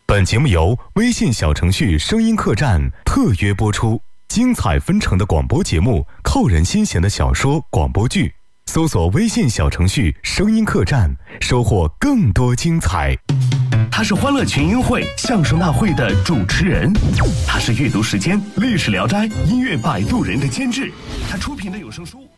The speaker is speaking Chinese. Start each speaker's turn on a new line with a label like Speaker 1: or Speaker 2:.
Speaker 1: 本节目由微信小程序声音客栈特约播出，精彩纷呈的广播节目，扣人心弦的小说广播剧，搜索微信小程序声音客栈，收获更多精彩。
Speaker 2: 他是欢乐群英会相声大会的主持人，他是阅读时间历史聊斋音乐摆渡人的监制，他出品的有声书